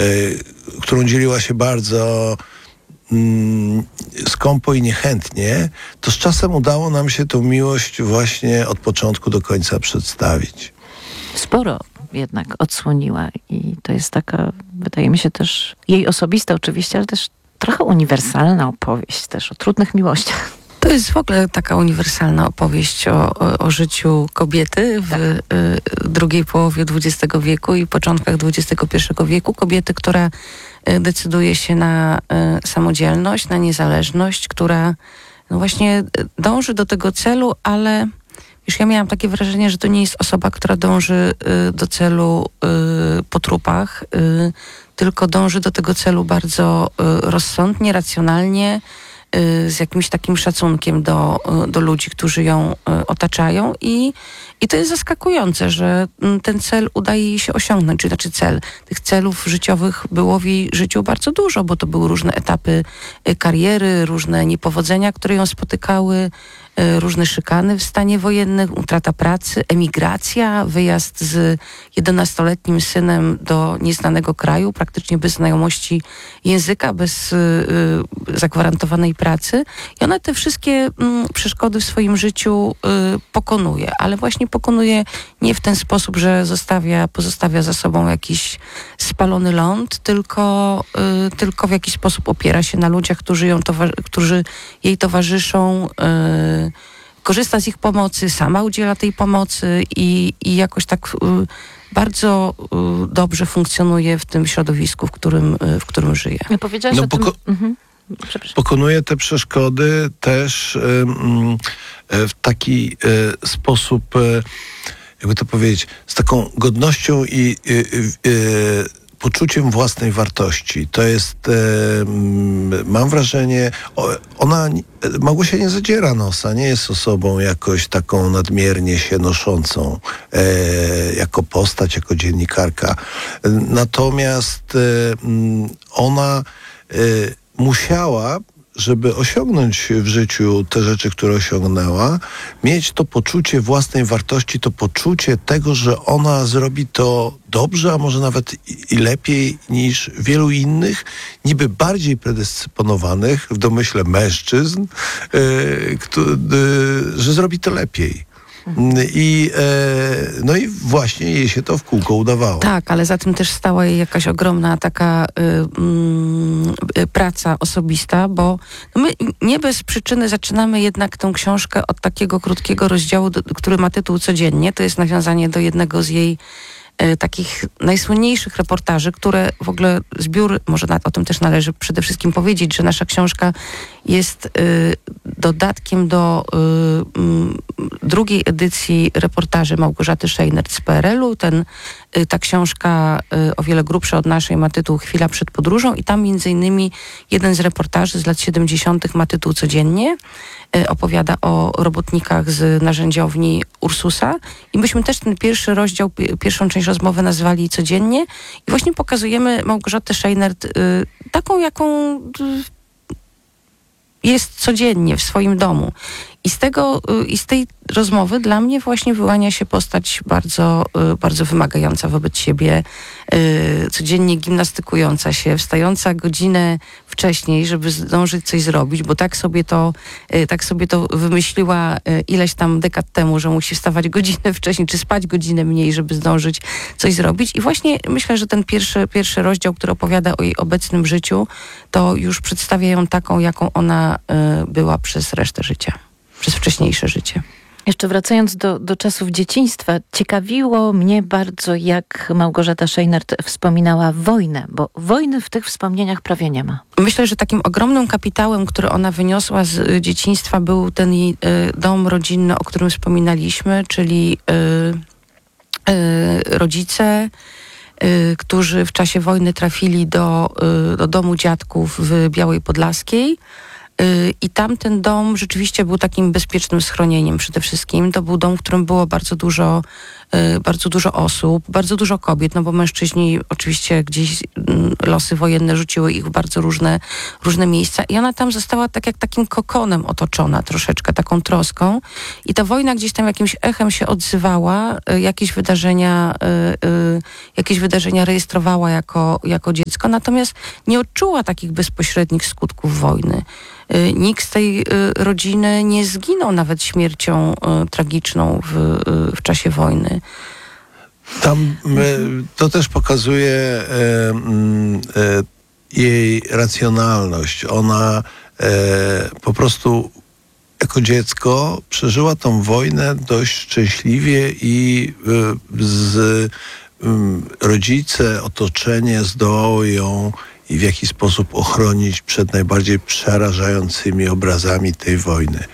którą dzieliła się bardzo skąpo i niechętnie, to z czasem udało nam się tą miłość właśnie od początku do końca przedstawić. Sporo jednak odsłoniła i to jest taka, wydaje mi się też, jej osobista oczywiście, ale też trochę uniwersalna opowieść też o trudnych miłościach. To jest w ogóle taka uniwersalna opowieść o życiu kobiety w drugiej połowie XX wieku i początkach XXI wieku. Kobiety, która decyduje się na samodzielność, na niezależność, która no właśnie dąży do tego celu, ale już ja miałam takie wrażenie, że to nie jest osoba, która dąży do celu po trupach, tylko dąży do tego celu bardzo rozsądnie, racjonalnie, z jakimś takim szacunkiem do ludzi, którzy ją otaczają i to jest zaskakujące, że ten cel udaje jej się osiągnąć, czyli znaczy tych celów życiowych było w jej życiu bardzo dużo, bo to były różne etapy kariery, różne niepowodzenia, które ją spotykały, różne szykany w stanie wojennym, utrata pracy, emigracja, wyjazd z 11-letnim synem do nieznanego kraju, praktycznie bez znajomości języka, bez zagwarantowanej pracy. I ona te wszystkie przeszkody w swoim życiu pokonuje, ale właśnie pokonuje nie w ten sposób, że pozostawia za sobą jakiś spalony ląd, tylko w jakiś sposób opiera się na ludziach, którzy jej towarzyszą, korzysta z ich pomocy, sama udziela tej pomocy i jakoś tak bardzo dobrze funkcjonuje w tym środowisku, w którym żyje. Powiedziałaś o tym... Pokonuje te przeszkody też w taki sposób, jakby to powiedzieć, z taką godnością i poczuciem własnej wartości. To jest, mam wrażenie, Małgosia nie zadziera nosa, nie jest osobą jakoś taką nadmiernie się noszącą jako postać, jako dziennikarka. Natomiast ona musiała, żeby osiągnąć w życiu te rzeczy, które osiągnęła, mieć to poczucie własnej wartości, to poczucie tego, że ona zrobi to dobrze, a może nawet i lepiej niż wielu innych, niby bardziej predysponowanych w domyśle mężczyzn, że zrobi to lepiej. No i właśnie jej się to w kółko udawało. Tak, ale za tym też stała jej jakaś ogromna taka praca osobista, bo my nie bez przyczyny zaczynamy jednak tę książkę od takiego krótkiego rozdziału, który ma tytuł Codziennie. To jest nawiązanie do jednego z jej takich najsłynniejszych reportaży, które w ogóle zbiór, może o tym też należy przede wszystkim powiedzieć, że nasza książka jest dodatkiem do drugiej edycji reportaży Małgorzaty Szejnert z PRL-u. Ta książka o wiele grubsza od naszej ma tytuł Chwila przed podróżą i tam między innymi jeden z reportaży z lat 70. ma tytuł Codziennie. Opowiada o robotnikach z narzędziowni Ursusa i myśmy też ten pierwszy rozdział, pierwszą część rozmowy nazwali Codziennie i właśnie pokazujemy Małgorzatę Szejnert taką, jaką jest codziennie w swoim domu. I z tej rozmowy dla mnie właśnie wyłania się postać bardzo, bardzo wymagająca wobec siebie, codziennie gimnastykująca się, wstająca godzinę wcześniej, żeby zdążyć coś zrobić, bo tak sobie to wymyśliła ileś tam dekad temu, że musi wstawać godzinę wcześniej, czy spać godzinę mniej, żeby zdążyć coś zrobić. I właśnie myślę, że ten pierwszy rozdział, który opowiada o jej obecnym życiu, to już przedstawia ją taką, jaką ona była przez resztę życia. Przez wcześniejsze życie. Jeszcze wracając do czasów dzieciństwa, ciekawiło mnie bardzo, jak Małgorzata Szejnert wspominała wojnę, bo wojny w tych wspomnieniach prawie nie ma. Myślę, że takim ogromnym kapitałem, który ona wyniosła z dzieciństwa, był ten jej dom rodzinny, o którym wspominaliśmy, czyli rodzice, którzy w czasie wojny trafili do domu dziadków w Białej Podlaskiej. I tamten dom rzeczywiście był takim bezpiecznym schronieniem przede wszystkim. To był dom, w którym było bardzo dużo bardzo dużo osób, bardzo dużo kobiet, no bo mężczyźni oczywiście gdzieś losy wojenne rzuciły ich w bardzo różne miejsca i ona tam została tak jak takim kokonem otoczona troszeczkę, taką troską i ta wojna gdzieś tam jakimś echem się odzywała, jakieś wydarzenia rejestrowała jako dziecko, natomiast nie odczuła takich bezpośrednich skutków wojny. Nikt z tej rodziny nie zginął nawet śmiercią tragiczną w czasie wojny. Tam to też pokazuje jej racjonalność. Ona po prostu jako dziecko przeżyła tą wojnę dość szczęśliwie i rodzice, otoczenie zdołało ją i w jaki sposób ochronić przed najbardziej przerażającymi obrazami tej wojny.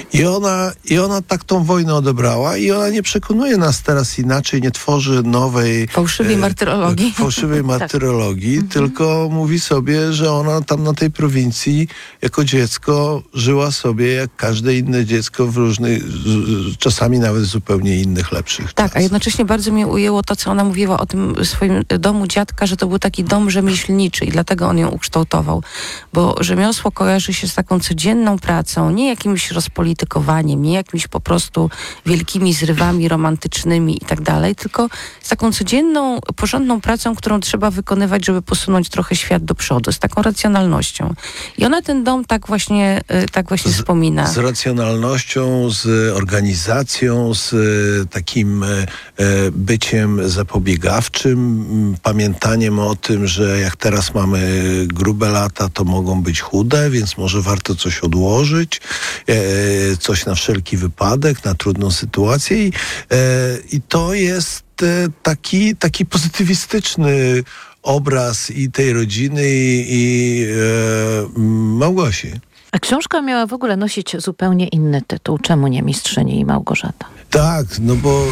I ona tak tą wojnę odebrała i ona nie przekonuje nas teraz inaczej, nie tworzy nowej... Fałszywej martyrologii. Fałszywej martyrologii, tylko mówi sobie, że ona tam na tej prowincji jako dziecko żyła sobie jak każde inne dziecko w różnych, czasami nawet zupełnie innych, lepszych Tak, czasach. a jednocześnie bardzo mnie ujęło to, co ona mówiła o tym swoim domu dziadka, że to był taki dom rzemieślniczy i dlatego on ją ukształtował. Bo rzemiosło kojarzy się z taką codzienną pracą, nie jakimś rozpolitykowaniem, nie jakimiś po prostu wielkimi zrywami romantycznymi i tak dalej, tylko z taką codzienną, porządną pracą, którą trzeba wykonywać, żeby posunąć trochę świat do przodu, z taką racjonalnością. I ona ten dom tak właśnie wspomina. Z racjonalnością, z organizacją, z takim byciem zapobiegawczym, pamiętaniem o tym, że jak teraz mamy grube lata, to mogą być chude, więc może warto coś odłożyć, coś na wszelki wypadek, na trudną sytuację i to jest taki pozytywistyczny obraz i tej rodziny i Małgosi. A książka miała w ogóle nosić zupełnie inny tytuł. Czemu nie Mistrzyni i Małgorzata? Tak, no bo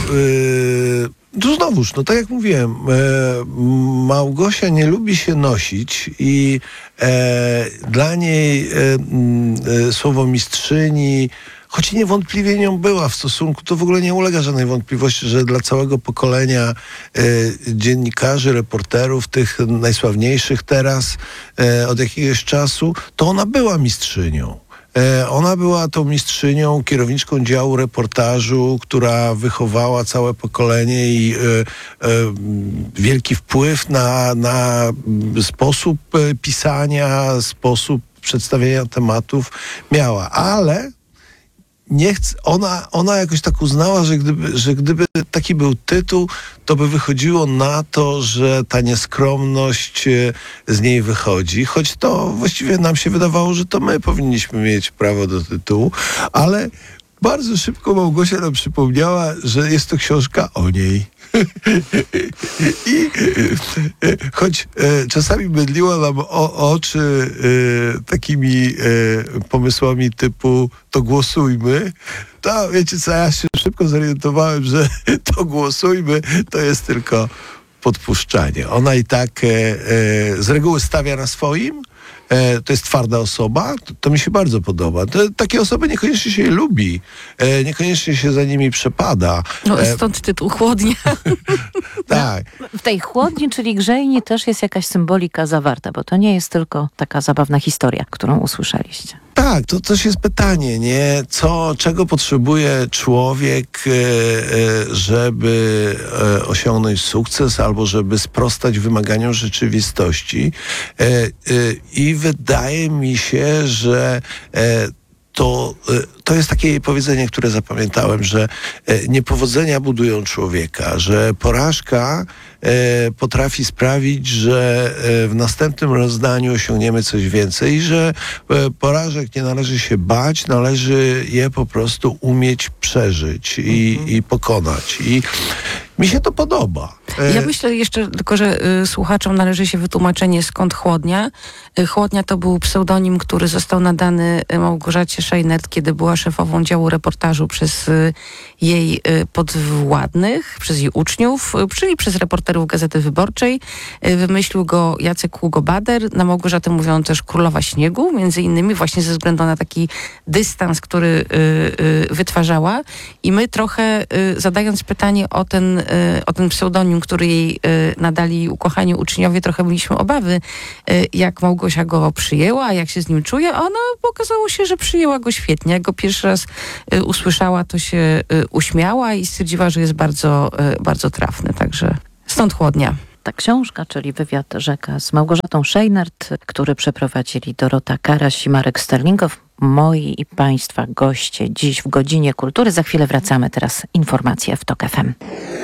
to znowuż, no tak jak mówiłem, Małgosia nie lubi się nosić i dla niej słowo mistrzyni, choć niewątpliwie nią była w stosunku, to w ogóle nie ulega żadnej wątpliwości, że dla całego pokolenia dziennikarzy, reporterów, tych najsławniejszych teraz od jakiegoś czasu, to ona była mistrzynią. Ona była tą mistrzynią, kierowniczką działu reportażu, która wychowała całe pokolenie i wielki wpływ na sposób pisania, sposób przedstawiania tematów miała. Ale ona jakoś tak uznała, że gdyby taki był tytuł, to by wychodziło na to, że ta nieskromność z niej wychodzi. Choć to właściwie nam się wydawało, że to my powinniśmy mieć prawo do tytułu, ale bardzo szybko Małgosia nam przypomniała, że jest to książka o niej. I choć czasami mydliła nam oczy takimi pomysłami typu to głosujmy, to wiecie co, ja się szybko zorientowałem, że to głosujmy to jest tylko podpuszczanie. Ona i tak z reguły stawia na swoim. To jest twarda osoba, to mi się bardzo podoba. Takie osoby niekoniecznie się je lubi, niekoniecznie się za nimi przepada. No stąd tytuł Chłodnia. Tak. W tej chłodni, czyli grzejni, też jest jakaś symbolika zawarta, bo to nie jest tylko taka zabawna historia, którą usłyszeliście. Tak, to też jest pytanie, nie? Czego potrzebuje człowiek, żeby osiągnąć sukces albo żeby sprostać wymaganiom rzeczywistości. I wydaje mi się, że to jest takie powiedzenie, które zapamiętałem, że niepowodzenia budują człowieka, że porażka potrafi sprawić, że w następnym rozdaniu osiągniemy coś więcej i że porażek nie należy się bać, należy je po prostu umieć przeżyć i pokonać. I mi się to podoba. Ja myślę jeszcze tylko, że słuchaczom należy się wytłumaczenie, skąd Chłodnia. Chłodnia to był pseudonim, który został nadany Małgorzacie Scheinert, kiedy była szefową działu reportażu przez jej podwładnych, przez jej uczniów, czyli przez reporterów Gazety Wyborczej. Wymyślił go Jacek Ługo-Bader. Na Małgorzatę mówią też Królowa Śniegu, między innymi właśnie ze względu na taki dystans, który wytwarzała. I my trochę zadając pytanie o ten pseudonim, który jej nadali ukochani uczniowie, trochę mieliśmy obawy, jak Małgosia go przyjęła, jak się z nim czuje. Ona okazało się, że przyjęła go świetnie. Jak go pierwszy raz usłyszała, to się uśmiała i stwierdziła, że jest bardzo, bardzo trafny. Także stąd Chłodnia. Ta książka, czyli wywiad Rzeka z Małgorzatą Scheinert, który przeprowadzili Dorota Karaś i Marek Sterlingow, moi i Państwa goście dziś w Godzinie Kultury. Za chwilę wracamy. Teraz informacje w TOK FM.